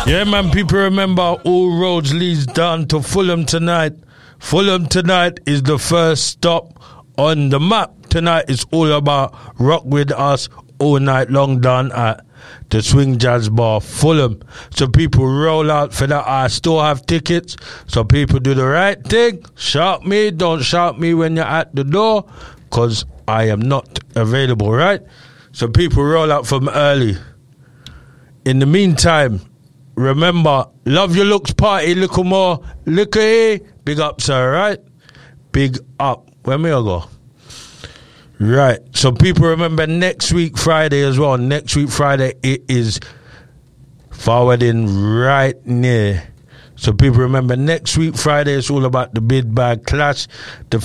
Yeah, man, people remember all roads leads down to Fulham tonight. Fulham tonight is the first stop on the map. Tonight is all about rock with us all night long down at the Swing Jazz Bar, Fulham. So people roll out for that. I still have tickets, so people do the right thing. Shout me, don't shout me when you're at the door, because I am not available, right? So people roll out from early. In the meantime, remember, love your looks party, little more, little here. Big up, sir, right? Big up. Where may I go? Right. So people remember next week Friday as well. Next week Friday, it is forwarding right near. So people remember next week Friday, it's all about the Big Bad Clash. The